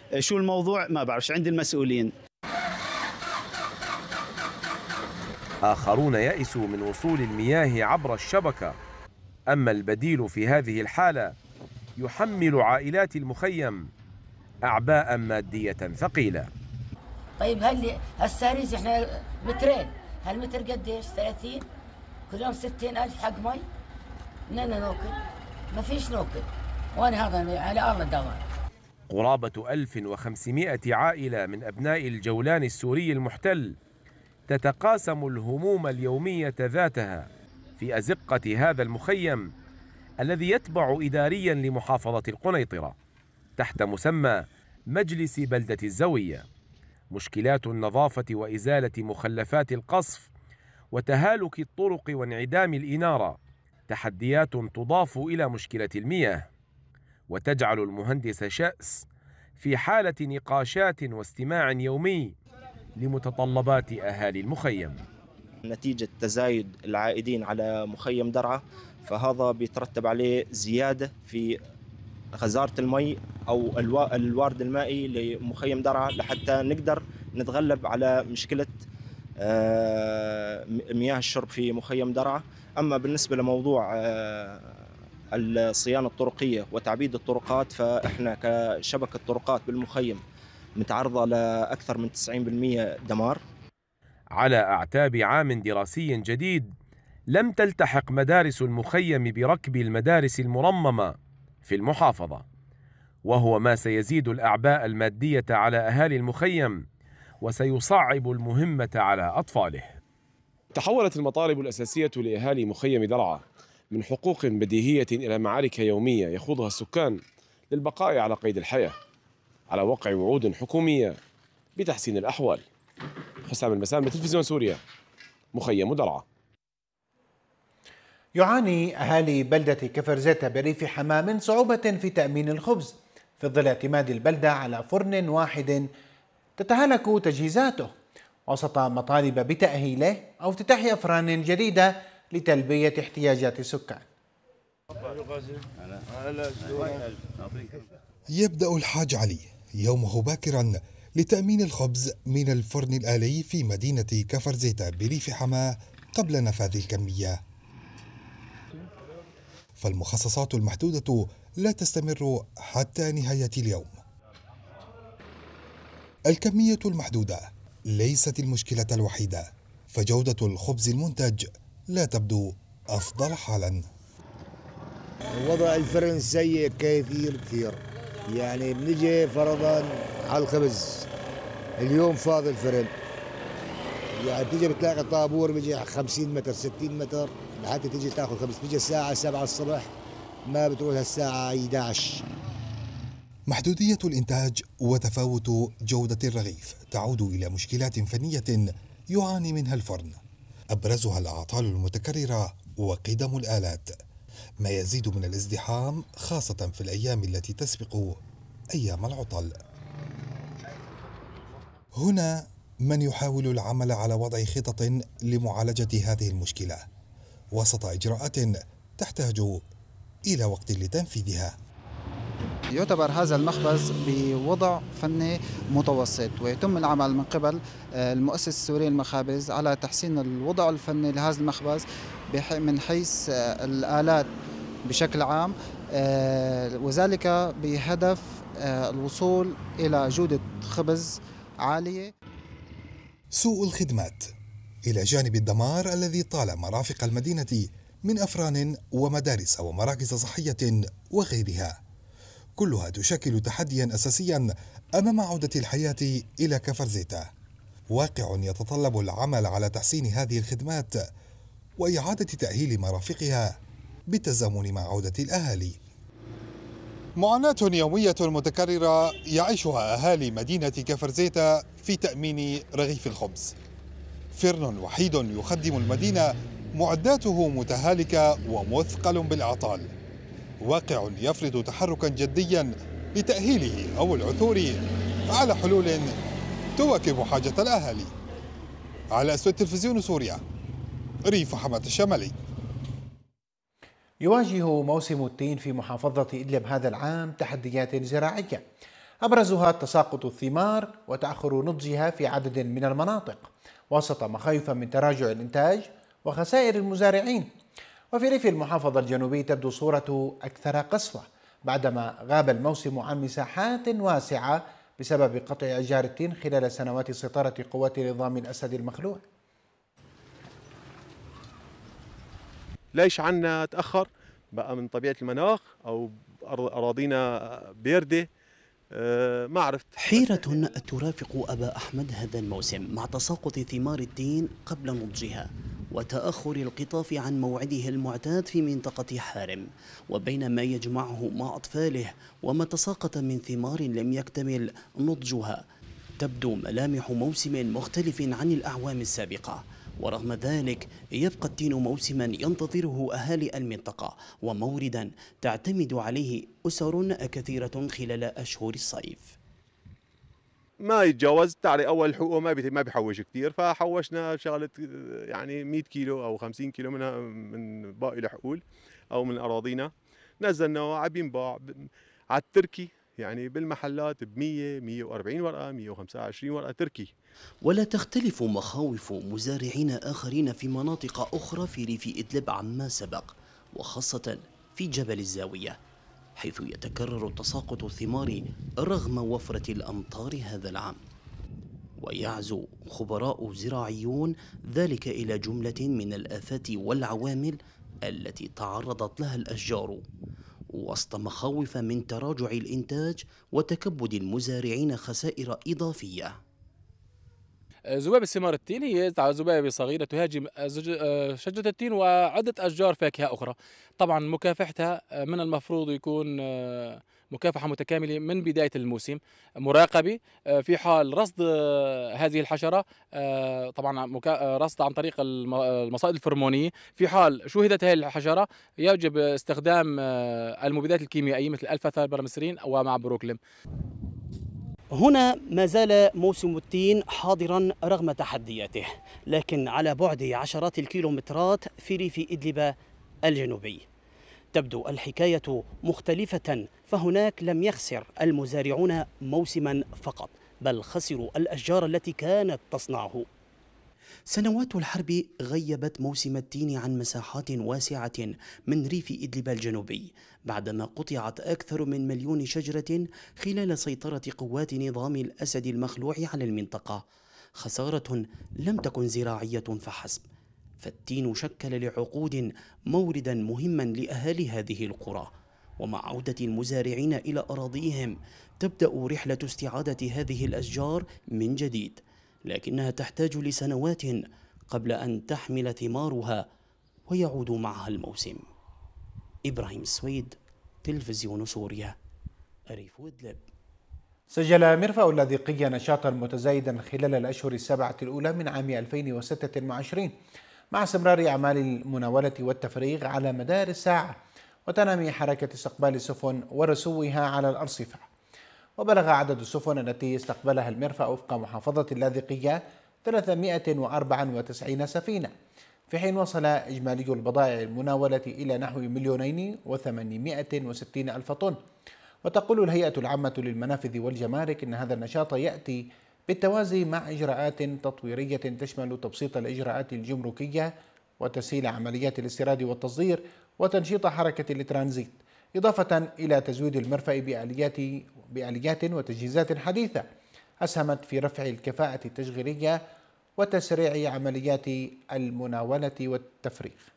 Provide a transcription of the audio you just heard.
شو الموضوع ما بعرفش، عند المسؤولين. آخرون يئسوا من وصول المياه عبر الشبكة، أما البديل في هذه الحالة يحمل عائلات المخيم أعباء مادية ثقيلة. طيب هالساريز احنا مترين، هالمتر قديش؟ 30 كل يوم 60,000 حق مي. منين نوكل؟ ما فيش نوكل، وانا هذا على ارض الدوام. قرابة 1500 عائلة من أبناء الجولان السوري المحتل تتقاسم الهموم اليومية ذاتها في أزقة هذا المخيم الذي يتبع إداريا لمحافظة القنيطرة تحت مسمى مجلس بلدة الزوية. مشكلات النظافة وإزالة مخلفات القصف وتهالك الطرق وانعدام الإنارة تحديات تضاف إلى مشكلة المياه، وتجعل المهندس شأس في حالة نقاشات واستماع يومي لمتطلبات أهالي المخيم. نتيجة تزايد العائدين على مخيم درعا، فهذا بيترتب عليه زيادة في غزارة المي أو الوارد المائي لمخيم درعا لحتى نقدر نتغلب على مشكلة مياه الشرب في مخيم درعا. أما بالنسبة لموضوع الصيانة الطرقية وتعبيد الطرقات، فإحنا كشبكة طرقات بالمخيم متعرضة لأكثر من 90% دمار. على أعتاب عام دراسي جديد لم تلتحق مدارس المخيم بركب المدارس المرممة في المحافظة، وهو ما سيزيد الأعباء المادية على أهالي المخيم وسيصعب المهمة على أطفاله. تحولت المطالب الأساسية لأهالي مخيم درعا من حقوق بديهية إلى معارك يومية يخوضها السكان للبقاء على قيد الحياة على وقع وعود حكومية بتحسين الأحوال. حسام المسام، تلفزيون سوريا، مخيم درعا. يعاني أهالي بلدة كفر زيتة بريف حماة من صعوبة في تأمين الخبز في ظل اعتماد البلدة على فرن واحد تتهالك تجهيزاته، وسط مطالب بتأهيله أو افتتاح أفران جديدة لتلبية احتياجات السكان. يبدأ الحاج علي يومه باكرا لتأمين الخبز من الفرن الآلي في مدينة كفر زيتة بريف حماة قبل نفاذ الكمية، فالمخصصات المحدودة لا تستمر حتى نهاية اليوم. الكمية المحدودة ليست المشكلة الوحيدة، فجودة الخبز المنتج لا تبدو أفضل حالا. وضع الفرن سيء كثير، يعني بنجي فرضا على الخبز اليوم فاضي الفرن، يعني تيجي بتلاقي طابور بيجي 50 متر 60 متر لحتى تيجي تاخذ خبز، بيجي الساعة 7 الصبح ما بتروح الساعة 11. محدودية الإنتاج وتفاوت جودة الرغيف تعود إلى مشكلات فنية يعاني منها الفرن، أبرزها الأعطال المتكررة وقدم الآلات، ما يزيد من الازدحام خاصة في الأيام التي تسبق أيام العطل. هنا من يحاول العمل على وضع خطط لمعالجة هذه المشكلة وسط إجراءات تحتاج إلى وقت لتنفيذها. يعتبر هذا المخبز بوضع فني متوسط، ويتم العمل من قبل المؤسسة السورية للمخابز على تحسين الوضع الفني لهذا المخبز من حيث الآلات بشكل عام، وذلك بهدف الوصول إلى جودة خبز عالية. سوء الخدمات إلى جانب الدمار الذي طال مرافق المدينة من أفران ومدارس ومراكز صحية وغيرها، كلها تشكل تحديا أساسيا أمام عودة الحياة إلى كفر زيتة، واقع يتطلب العمل على تحسين هذه الخدمات وإعادة تأهيل مرافقها بالتزامن مع عودة الأهالي. معاناة يومية متكررة يعيشها أهالي مدينة كفر زيتة في تأمين رغيف الخبز. فرن وحيد يخدم المدينة معداته متهالكة ومثقل بالأعطال، واقع يفرض تحركا جديا لتأهيله أو العثور على حلول تواكب حاجة الأهالي. على أسود تلفزيون سوريا، ريف حماة الشمالي. يواجه موسم التين في محافظة إدلب هذا العام تحديات زراعية، أبرزها تساقط الثمار وتأخر نضجها في عدد من المناطق، وسط مخاوف من تراجع الإنتاج وخسائر المزارعين. وفي ريف المحافظة الجنوبي تبدو صورة أكثر قسوة بعدما غاب الموسم عن مساحات واسعة بسبب قطع أشجار التين خلال سنوات سيطرة قوات نظام الأسد المخلوع. ليش عنا تأخر؟ بقى من طبيعة المناخ أو أراضينا باردة؟ ما عرفت. حيرة ترافق أبا أحمد هذا الموسم مع تساقط ثمار التين قبل نضجها وتأخر القطاف عن موعده المعتاد في منطقة حارم، وبين ما يجمعه مع أطفاله وما تساقط من ثمار لم يكتمل نضجها تبدو ملامح موسم مختلف عن الأعوام السابقة. ورغم ذلك يبقى التين موسما ينتظره أهالي المنطقة وموردا تعتمد عليه أسر كثيرة خلال أشهر الصيف. ما يتجاوز تعري أول حقوق ما بيحوش كثير، فحوشنا شغلة يعني 100 كيلو أو 50 كيلو منها من باقي الحقول أو من أراضينا، نزلناه عم ينباع على التركي يعني بالمحلات ب 100 140 ورقة 125 ورقة تركي. ولا تختلف مخاوف مزارعين آخرين في مناطق أخرى في ريف إدلب عما سبق، وخاصة في جبل الزاوية حيث يتكرر تساقط الثمار رغم وفرة الأمطار هذا العام. ويعزو خبراء زراعيون ذلك إلى جملة من الآفات والعوامل التي تعرضت لها الأشجار وسط مخاوف من تراجع الإنتاج وتكبد المزارعين خسائر إضافية. ذباب الثمار التين هي ذبابة صغيرة تهاجم شجرة التين وعدة أشجار فاكهة أخرى. طبعا مكافحتها من المفروض يكون مكافحة متكاملة من بداية الموسم، مراقبة في حال رصد هذه الحشرة، طبعا رصد عن طريق المصائد الفرمونية. في حال شوهدت هذه الحشرة يجب استخدام المبيدات الكيميائية مثل الفا-برمسرين ومع بروكليم. هنا ما زال موسم التين حاضرا رغم تحدياته، لكن على بعد عشرات الكيلومترات في ريف إدلب الجنوبي تبدو الحكاية مختلفة، فهناك لم يخسر المزارعون موسما فقط بل خسروا الأشجار التي كانت تصنعه. سنوات الحرب غيبت موسم التين عن مساحات واسعة من ريف إدلب الجنوبي بعدما قطعت أكثر من 1,000,000 شجرة خلال سيطرة قوات نظام الأسد المخلوع على المنطقة، خسارة لم تكن زراعية فحسب، فالتين شكل لعقود موردا مهما لأهالي هذه القرى. ومع عودة المزارعين إلى أراضيهم تبدأ رحلة استعادة هذه الأشجار من جديد، لكنها تحتاج لسنوات قبل أن تحمل ثمارها ويعود معها الموسم. إبراهيم السويد، تلفزيون سوريا، ريف إدلب. سجل مرفأ اللاذقية نشاطا متزايدا خلال الأشهر السبعة الأولى من عام 2026 مع استمرار أعمال المناولة والتفريغ على مدار الساعة وتنامي حركة استقبال السفن ورسوها على الأرصفة. وبلغ عدد السفن التي استقبلها المرفأ وفق محافظة اللاذقية 394 سفينة، في حين وصل إجمالي البضائع المناولة إلى نحو 2,860,000 طن. وتقول الهيئة العامة للمنافذ والجمارك إن هذا النشاط يأتي بالتوازي مع إجراءات تطويرية تشمل تبسيط الإجراءات الجمركية وتسهيل عمليات الاستيراد والتصدير وتنشيط حركة الترانزيت، إضافة إلى تزويد المرفأ بآليات وتجهيزات حديثة أسهمت في رفع الكفاءة التشغيلية وتسريع عمليات المناولة والتفريغ.